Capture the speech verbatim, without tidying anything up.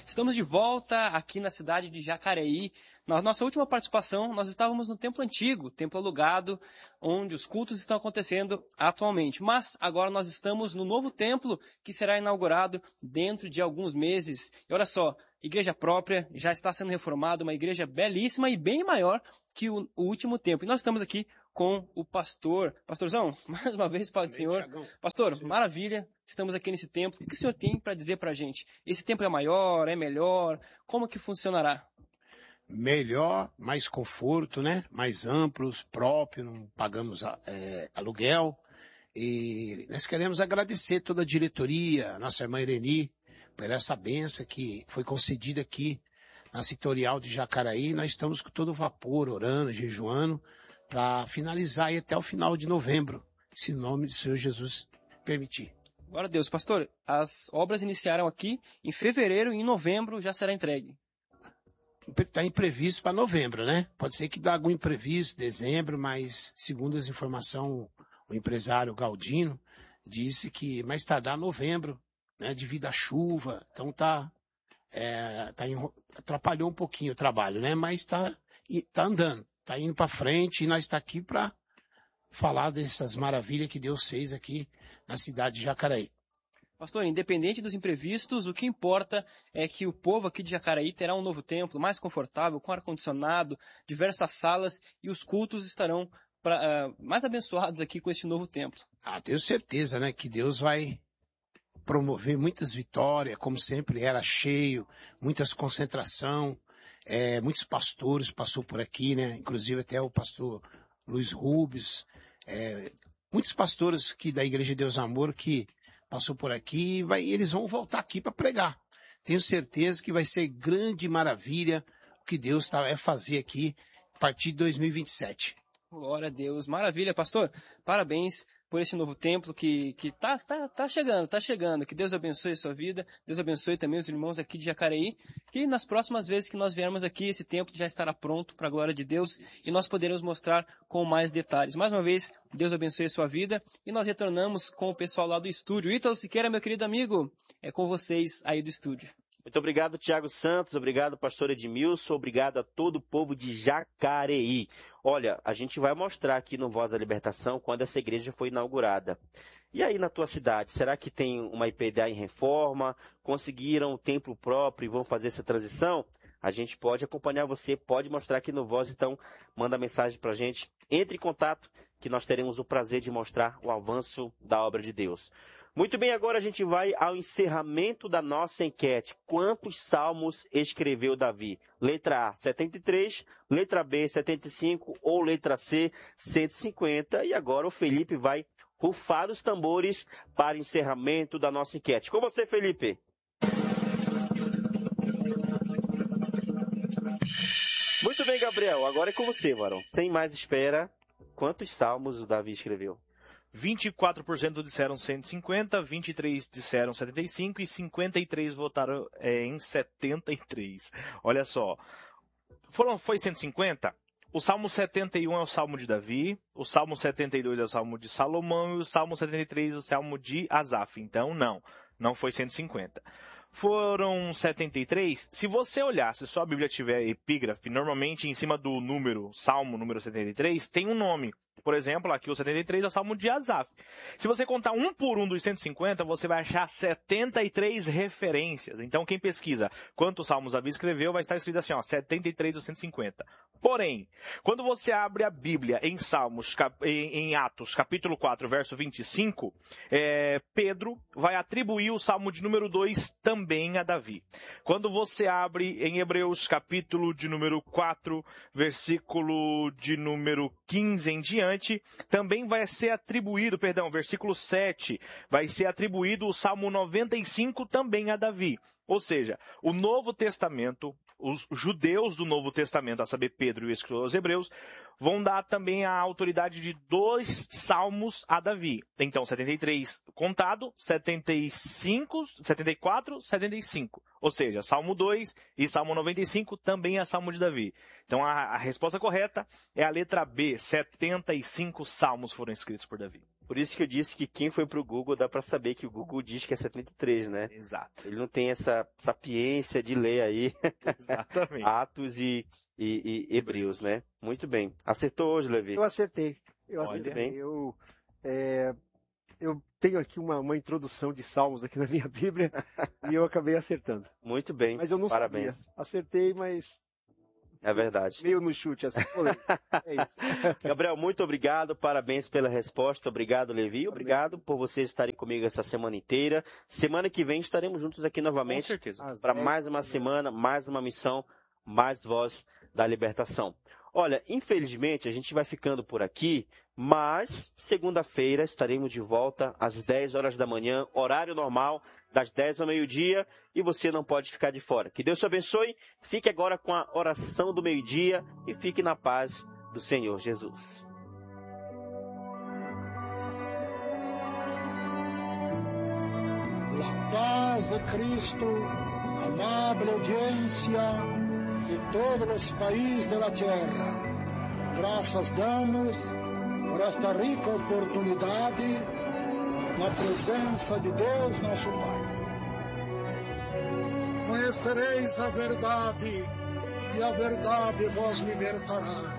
Estamos de volta aqui na cidade de Jacareí. Na nossa última participação, nós estávamos no templo antigo, templo alugado, onde os cultos estão acontecendo atualmente. Mas agora nós estamos no novo templo que será inaugurado dentro de alguns meses. E olha só, igreja própria, já está sendo reformada, uma igreja belíssima e bem maior que o, o último templo. E nós estamos aqui com o pastor. Pastorzão, mais uma vez, Pai do Senhor. Pastor, Sim. maravilha, estamos aqui nesse templo. O que o senhor tem para dizer para a gente? Esse templo é maior, é melhor? Como que funcionará? Melhor, mais conforto, né? Mais amplos, próprio, não pagamos é, aluguel. E nós queremos agradecer toda a diretoria, a nossa irmã Ireni, por essa benção que foi concedida aqui na Setorial de Jacaraí. Nós estamos com todo vapor, orando, jejuando, para finalizar aí até o final de novembro, se o nome do Senhor Jesus permitir. Glória a Deus. Pastor, as obras iniciaram aqui em fevereiro e em novembro já será entregue. Está imprevisto para novembro, né? Pode ser que dá algum imprevisto, dezembro, mas segundo as informações, o empresário Galdino disse que mais tardar novembro, né? Devido à chuva, então tá, é, tá enro... atrapalhou um pouquinho o trabalho, né? Mas está tá andando, está indo para frente e nós está aqui para falar dessas maravilhas que Deus fez aqui na cidade de Jacaraí. Pastor, independente dos imprevistos, o que importa é que o povo aqui de Jacaraí terá um novo templo mais confortável, com ar-condicionado, diversas salas e os cultos estarão pra, uh, mais abençoados aqui com este novo templo. Ah, tenho certeza, né, que Deus vai promover muitas vitórias, como sempre era cheio, muitas concentração, é, muitos pastores passou por aqui, né, inclusive até o pastor Luiz Rubens, é, muitos pastores aqui da Igreja de Deus Amor que passou por aqui, vai, eles vão voltar aqui para pregar. Tenho certeza que vai ser grande maravilha o que Deus tá, vai fazer aqui a partir de dois mil e vinte e sete. Glória a Deus, maravilha, pastor. Parabéns por esse novo templo que que tá, tá, tá chegando, tá chegando. Que Deus abençoe a sua vida, Deus abençoe também os irmãos aqui de Jacareí. Que nas próximas vezes que nós viermos aqui, esse templo já estará pronto para a glória de Deus e nós poderemos mostrar com mais detalhes. Mais uma vez, Deus abençoe a sua vida e nós retornamos com o pessoal lá do estúdio. Ítalo Siqueira, meu querido amigo, é com vocês aí do estúdio. Muito obrigado, Tiago Santos, obrigado, pastor Edmilson, obrigado a todo o povo de Jacareí. Olha, a gente vai mostrar aqui no Voz da Libertação quando essa igreja foi inaugurada. E aí na tua cidade, será que tem uma I P D A em reforma? Conseguiram o templo próprio e vão fazer essa transição? A gente pode acompanhar você, pode mostrar aqui no Voz, então manda mensagem pra gente. Entre em contato que nós teremos o prazer de mostrar o avanço da obra de Deus. Muito bem, agora a gente vai ao encerramento da nossa enquete. Quantos salmos escreveu Davi? Letra A, setenta e três, letra B, setenta e cinco ou letra C, cento e cinquenta. E agora o Felipe vai rufar os tambores para o encerramento da nossa enquete. Com você, Felipe. Muito bem, Gabriel. Agora é com você, varão. Sem mais espera, quantos salmos o Davi escreveu? vinte e quatro por cento disseram cento e cinquenta, vinte e três por cento disseram setenta e cinco e cinquenta e três por cento votaram é, em setenta e três. Olha só, foram, foi cento e cinquenta? O Salmo setenta e um é o Salmo de Davi, o Salmo setenta e dois é o Salmo de Salomão e o Salmo setenta e três é o Salmo de Asaf. Então, não, não foi cento e cinquenta. Foram setenta e três. Se você olhar, se sua Bíblia tiver epígrafe, normalmente em cima do número, Salmo número setenta e três, tem um nome. Por exemplo, aqui o setenta e três é o Salmo de Asaf. Se você contar um por um dos cento e cinquenta, você vai achar setenta e três referências. Então, quem pesquisa quantos salmos Davi escreveu, vai estar escrito assim, ó, setenta e três dos cento e cinquenta. Porém, quando você abre a Bíblia em Salmos, em, em Atos, capítulo quatro, verso vinte e cinco, é, Pedro vai atribuir o Salmo de número dois também a Davi. Quando você abre em Hebreus, capítulo de número quatro, versículo de número quinze em diante, também vai ser atribuído, perdão, versículo sete, vai ser atribuído o Salmo noventa e cinco também a Davi. Ou seja, o Novo Testamento, os judeus do Novo Testamento, a saber, Pedro e o escritor aos Hebreus, vão dar também a autoridade de dois salmos a Davi. Então, setenta e três contado, setenta e cinco, setenta e quatro, setenta e cinco. Ou seja, Salmo dois e Salmo noventa e cinco também é Salmo de Davi. Então, a, a resposta correta é a letra B, setenta e cinco salmos foram escritos por Davi. Por isso que eu disse que quem foi pro Google dá para saber que o Google diz que é setenta e três, né? Exato. Ele não tem essa sapiência de ler aí Exatamente. Atos e, e, e Hebreus, né? Muito bem. Acertou hoje, Levi? Eu acertei. Eu Olha, acertei. bem. Eu, é, eu tenho aqui uma, uma introdução de Salmos aqui na minha Bíblia e eu acabei acertando. Muito bem. Mas eu não Parabéns. sabia. Acertei, mas É verdade. meio no chute, assim. É isso. Gabriel, muito obrigado, parabéns pela resposta, obrigado, Levi, obrigado por vocês estarem comigo essa semana inteira. Semana que vem estaremos juntos aqui Com novamente certeza. para mais uma semana, mais uma missão, mais voz da libertação. Olha, infelizmente a gente vai ficando por aqui, mas segunda-feira estaremos de volta às dez horas da manhã, horário normal, das dez ao meio-dia, e você não pode ficar de fora. Que Deus te abençoe, fique agora com a oração do meio-dia e fique na paz do Senhor Jesus. La paz de Cristo, amable audiencia de todos los países de la tierra. Graças damos por esta rica oportunidade na presença de Deus, nosso Pai. Conhecereis a verdade, e a verdade vos libertará.